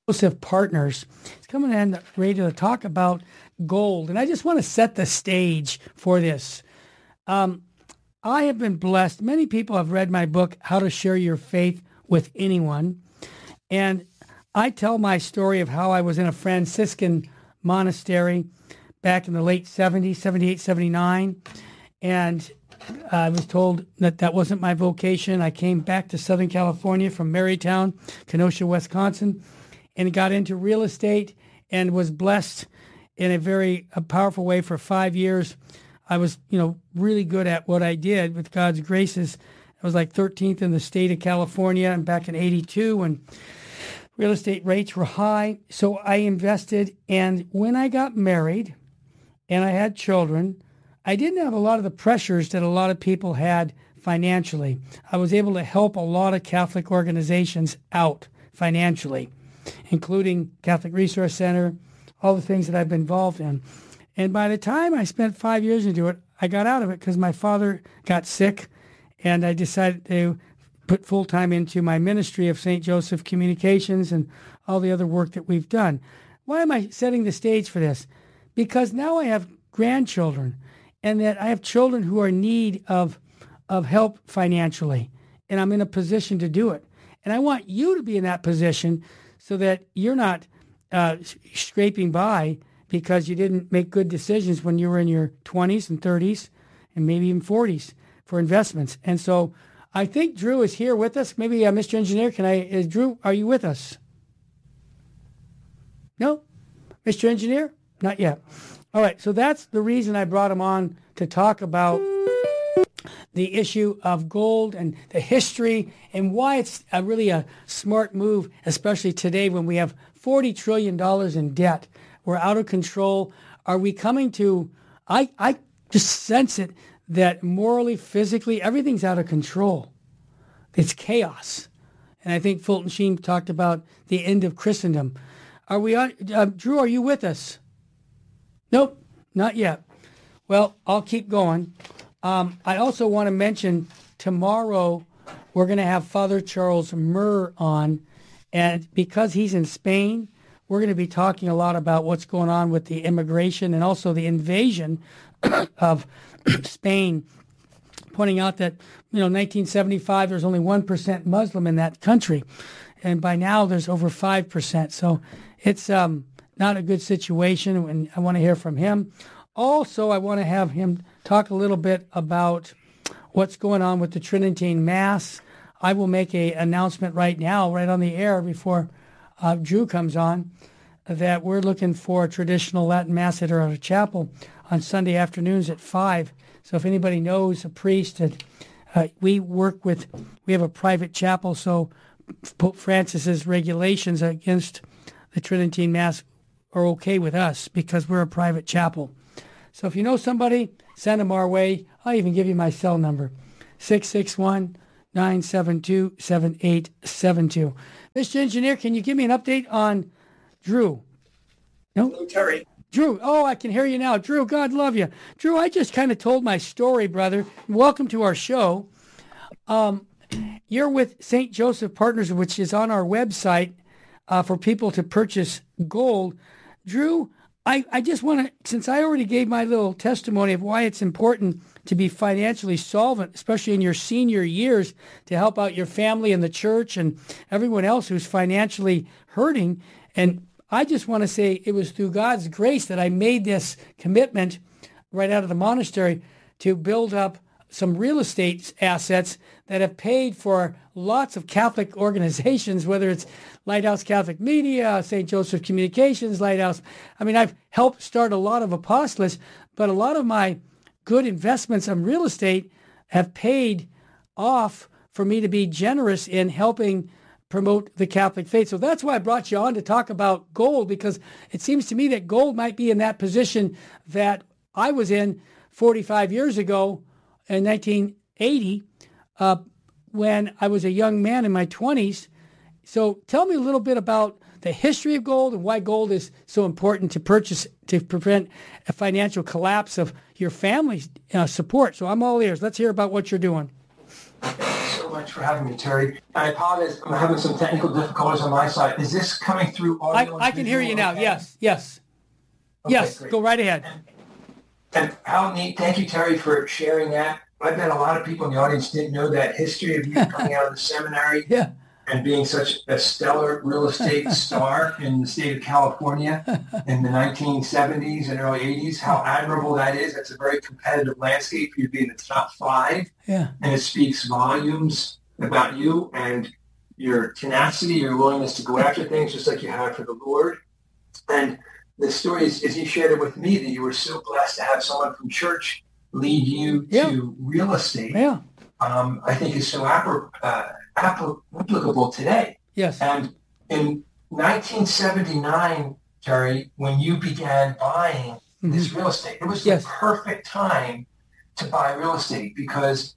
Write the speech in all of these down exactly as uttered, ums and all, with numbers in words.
Joseph Partners. He's coming in ready to talk about gold. And I just want to set the stage for this. Um, I have been blessed. Many people have read my book, How to Share Your Faith with Anyone. And I tell my story of how I was in a Franciscan monastery back in the late seventies, seventy-eight, seventy-nine. And I was told that that wasn't my vocation. I came back to Southern California from Marytown, Kenosha, Wisconsin, and got into real estate and was blessed in a very a powerful way for five years. I was, you know, really good at what I did with God's graces. I was like thirteenth in the state of California, and back in eighty-two when real estate rates were high. So I invested, and when I got married and I had children, I didn't have a lot of the pressures that a lot of people had financially. I was able to help a lot of Catholic organizations out financially, including Catholic Resource Center, all the things that I've been involved in. And by the time I spent five years into it, I got out of it because my father got sick, and I decided to put full-time into my ministry of Saint Joseph Communications and all the other work that we've done. Why am I setting the stage for this? Because now I have grandchildren, and that I have children who are in need of, of help financially, and I'm in a position to do it. And I want you to be in that position so that you're not uh, scraping by because you didn't make good decisions when you were in your twenties and thirties and maybe even forties for investments. And so I think Drew is here with us. Maybe uh, Mister Engineer, can I, is Drew, are you with us? No? Mister Engineer? Not yet. All right, so that's the reason I brought him on to talk about the issue of gold and the history and why it's a really a smart move, especially today when we have forty trillion dollars in debt. We're out of control. Are we coming to, I, I just sense it, that morally, physically, everything's out of control. It's chaos. And I think Fulton Sheen talked about the end of Christendom. Are we on, uh, Drew, are you with us? Nope, not yet. Well, I'll keep going. Um, I also want to mention tomorrow we're going to have Father Charles Murr on, and because he's in Spain, we're going to be talking a lot about what's going on with the immigration and also the invasion of Spain, pointing out that, you know, nineteen seventy-five, there's only one percent Muslim in that country, and by now there's over five percent. So it's um, not a good situation, and I want to hear from him. Also, I want to have him talk a little bit about what's going on with the Tridentine Mass. I will make an announcement right now, right on the air before uh, Drew comes on, that we're looking for a traditional Latin Mass at our chapel on Sunday afternoons at five. So if anybody knows a priest, that uh, we work with, we have a private chapel, so Pope Francis's regulations against the Tridentine Mass are okay with us because we're a private chapel. So if you know somebody, send them our way. I'll even give you my cell number, six six one, nine seven two, seven eight seven two. Mister Engineer, can you give me an update on Drew? No? Hello, Terry. Drew, oh, I can hear you now. Drew, God love you. Drew, I just kind of told my story, brother. Welcome to our show. Um, you're with Saint Joseph Partners, which is on our website uh, for people to purchase gold. Drew, I, I just want to, since I already gave my little testimony of why it's important to be financially solvent, especially in your senior years, to help out your family and the church and everyone else who's financially hurting. And I just want to say it was through God's grace that I made this commitment right out of the monastery to build up some real estate assets that have paid for lots of Catholic organizations, whether it's Lighthouse Catholic Media, Saint Joseph Communications, Lighthouse. I mean, I've helped start a lot of apostolates, but a lot of my good investments in real estate have paid off for me to be generous in helping promote the Catholic faith. So that's why I brought you on to talk about gold, because it seems to me that gold might be in that position that I was in forty-five years ago in nineteen eighty, uh, when I was a young man in my twenties. So tell me a little bit about the history of gold and why gold is so important to purchase to prevent a financial collapse of your family's uh, support. So I'm all ears. Let's hear about what you're doing. Thank you so much, much for having me, Terry. I apologize. I'm having some technical difficulties on my side. Is this coming through audio? I, I can hear you now. Okay? Yes, yes. Okay, yes, great. Go right ahead. And, and how neat. Thank you, Terry, for sharing that. I bet a lot of people in the audience didn't know that history of you coming out of the seminary Yeah. and being such a stellar real estate star in the state of California in the nineteen seventies and early eighties. How admirable that is. That's a very competitive landscape for you to be in the top five. Yeah. And it speaks volumes about you and your tenacity, your willingness to go after things just like you have for the Lord. And the story is, as you shared it with me, that you were so blessed to have someone from church lead you Yeah. to real estate. Yeah. Um, I think is so appro- uh, applicable today. Yes. And in nineteen seventy-nine, Terry, when you began buying mm-hmm. this real estate, it was yes. the perfect time to buy real estate because,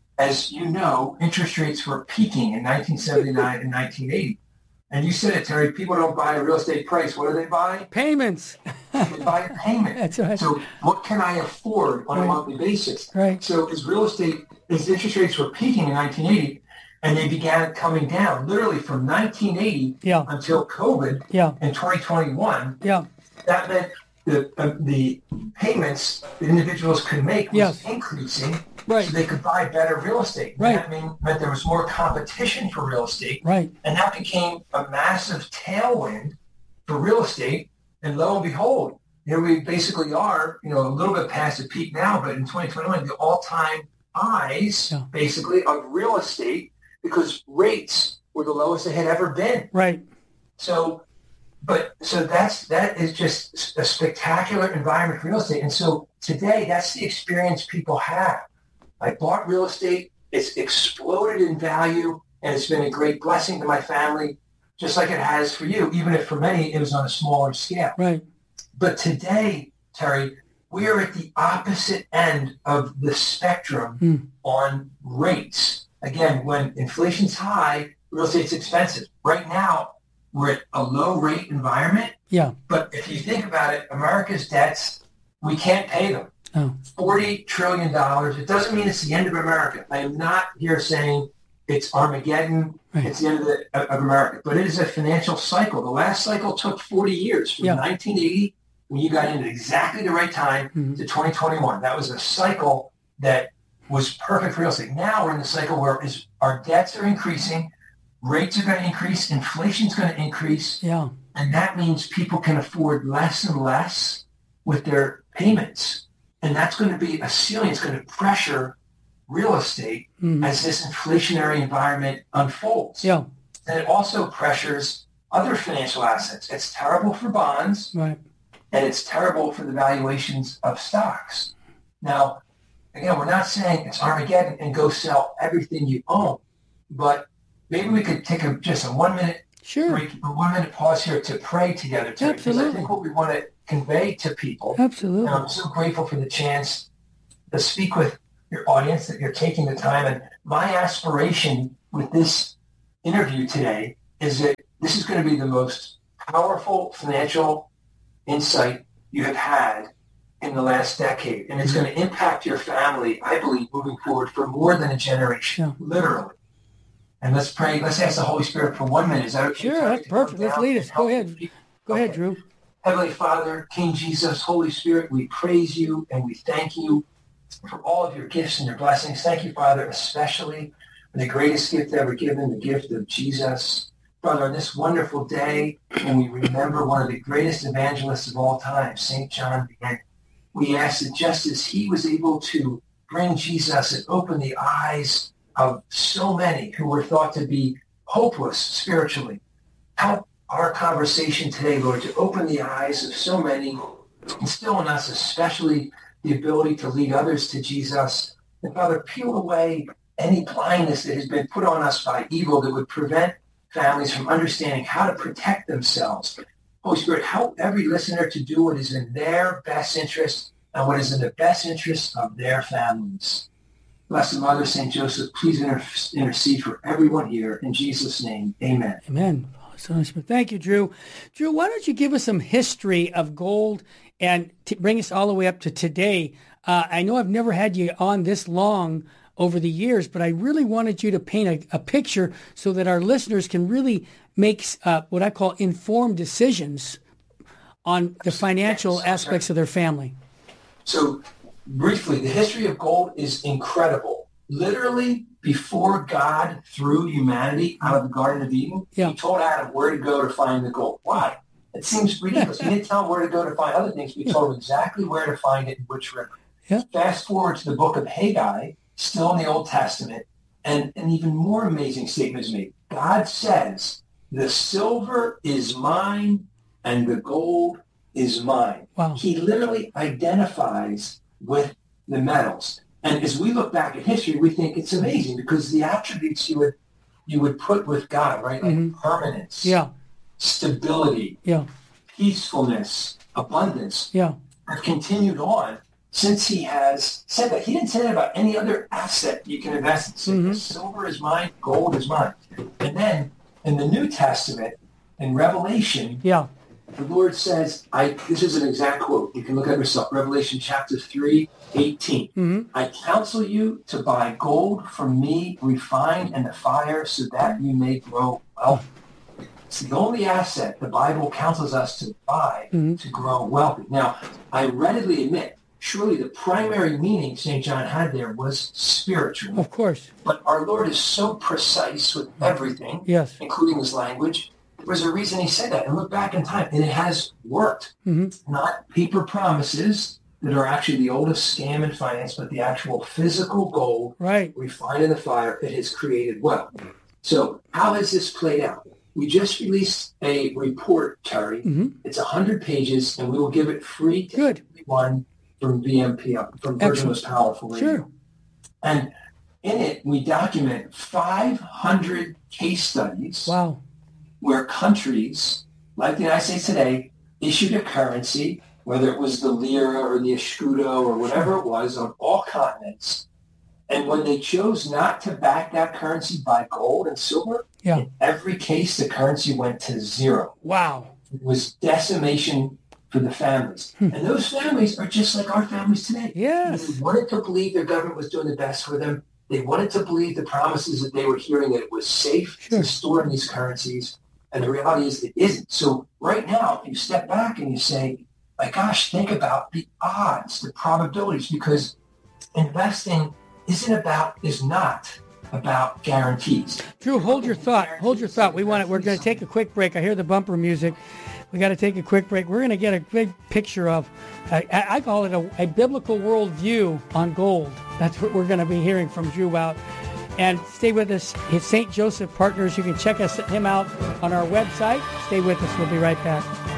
as you know, interest rates were peaking in nineteen seventy-nine and nineteen eighty. And you said it, Terry, people don't buy a real estate price. What do they buy? Payments. They buy a payment. That's right. So what can I afford on right. a monthly basis? Right. So as real estate, as interest rates were peaking in nineteen eighty, and they began coming down, literally from nineteen eighty yeah. until COVID yeah. in twenty twenty-one, yeah. that meant the, uh, the payments that individuals could make was yes. increasing. Right. So they could buy better real estate. Right. That mean, meant there was more competition for real estate. Right. And that became a massive tailwind for real estate. And lo and behold, here we basically are, you know, a little bit past the peak now, but in twenty twenty-one, the all-time highs, yeah. basically, of real estate because rates were the lowest they had ever been. Right. So, but so that's that is just a spectacular environment for real estate. And so today, that's the experience people have. I bought real estate. It's exploded in value, and it's been a great blessing to my family, just like it has for you, even if for many it was on a smaller scale. Right. But today, Terry, we are at the opposite end of the spectrum mm. on rates. Again, when inflation's high, real estate's expensive. Right now, we're at a low rate environment. Yeah. But if you think about it, America's debts, we can't pay them. Oh. forty trillion dollars. It doesn't mean it's the end of America. I am not here saying it's Armageddon. Right. It's the end of, the, of America. But it is a financial cycle. The last cycle took forty years from yeah. nineteen eighty, when you got in at exactly the right time, mm-hmm. to twenty twenty-one. That was a cycle that was perfect for real estate. Now we're in the cycle where is, our debts are increasing, rates are going to increase, inflation's going to increase. Yeah. And that means people can afford less and less with their payments. And that's going to be a ceiling. It's going to pressure real estate mm-hmm. as this inflationary environment unfolds. Yeah. And it also pressures other financial assets. It's terrible for bonds. Right. And it's terrible for the valuations of stocks. Now, again, we're not saying it's Armageddon and go sell everything you own, but maybe we could take a, just a one minute sure. break, a one minute pause here to pray together. Terry, Absolutely. Because I think what we want to convey to people. Absolutely. And I'm so grateful for the chance to speak with your audience, that you're taking the time. And my aspiration with this interview today is that this is going to be the most powerful financial insight you have had in the last decade. And it's going to impact your family, I believe, moving forward for more than a generation, yeah. literally. And let's pray. Let's ask the Holy Spirit for one minute. Is that okay? Sure, that's perfect. Let's lead us. Go ahead. Go okay. ahead, Drew. Heavenly Father, King Jesus, Holy Spirit, we praise you and we thank you for all of your gifts and your blessings. Thank you, Father, especially for the greatest gift ever given, the gift of Jesus. Father, on this wonderful day, when we remember one of the greatest evangelists of all time, Saint John Vianney, we ask that just as he was able to bring Jesus and open the eyes of so many who were thought to be hopeless spiritually, help our conversation today, Lord, to open the eyes of so many, instill in us especially the ability to lead others to Jesus. And Father, peel away any blindness that has been put on us by evil that would prevent families from understanding how to protect themselves. Holy Spirit, help every listener to do what is in their best interest and what is in the best interest of their families. Blessed Mother, Saint Joseph, please inter- intercede for everyone here. In Jesus' name, amen. Amen. Thank you, Drew. Drew, why don't you give us some history of gold and t- bring us all the way up to today? Uh, I know I've never had you on this long over the years, but I really wanted you to paint a, a picture so that our listeners can really make uh, what I call informed decisions on the financial aspects of their family. So briefly, the history of gold is incredible. Literally, before God threw humanity out of the Garden of Eden, yeah. he told Adam where to go to find the gold. Why? It seems ridiculous. He didn't tell him where to go to find other things. He told him exactly where to find it in which river. Yeah. Fast forward to the book of Haggai, still in the Old Testament, and an even more amazing statement is made. God says, the silver is mine and the gold is mine. Wow. He literally identifies with the metals. And as we look back at history, we think it's amazing because the attributes you would you would put with God, right? Like mm-hmm. permanence, yeah. stability, yeah. peacefulness, abundance, yeah. have continued on since he has said that. He didn't say that about any other asset you can invest in. So mm-hmm. silver is mine, gold is mine. And then in the New Testament, in Revelation, yeah. the Lord says, I, this is an exact quote. You can look at it yourself. Revelation chapter three, eighteen. Mm-hmm. I counsel you to buy gold from me, refined in the fire, so that you may grow wealthy. It's the only asset the Bible counsels us to buy mm-hmm. to grow wealthy. Now, I readily admit, surely the primary meaning Saint John had there was spiritual. Of course. But our Lord is so precise with everything, yes. including his language. There was a reason he said that. And look back in time, and it has worked. Mm-hmm. Not paper promises that are actually the oldest scam in finance, but the actual physical gold right. refined in the fire that has created wealth. So how has this played out? We just released a report, Terry. Mm-hmm. It's one hundred pages, and we will give it free to Good. everyone from V M P, from Virgin Most Powerful Radio. Sure. And in it, we document five hundred case studies. Wow. Where countries, like the United States today, issued a currency, whether it was the lira or the escudo or whatever it was, on all continents. And when they chose not to back that currency by gold and silver, yeah. in every case, the currency went to zero. Wow. It was decimation for the families. Hmm. And those families are just like our families today. Yes. They wanted to believe their government was doing the best for them. They wanted to believe the promises that they were hearing, that it was safe sure. to store in these currencies. And the reality is it isn't. So right now, you step back and you say, my gosh, think about the odds, the probabilities, because investing isn't about, is not about guarantees. Drew, hold your thought. Hold your thought. We want it. We're going to take a quick break. I hear the bumper music. We got to take a quick break. We're going to get a big picture of, I, I call it a, a biblical worldview on gold. That's what we're going to be hearing from Drew about. And stay with us. It's Saint Joseph Partners. You can check us him out on our website. Stay with us. We'll be right back.